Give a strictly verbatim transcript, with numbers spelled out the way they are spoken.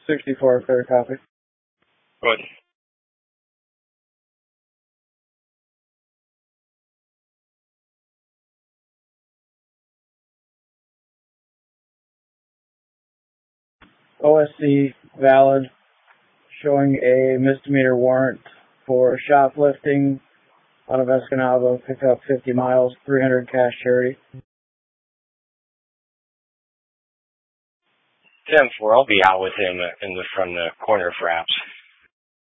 sixty-four, clear copy. Good. O S C valid, showing a misdemeanor warrant for shoplifting out of Escanaba, pick up fifty miles, three hundred cash charity. ten four, I'll be out with him in the, from the corner of Fraps.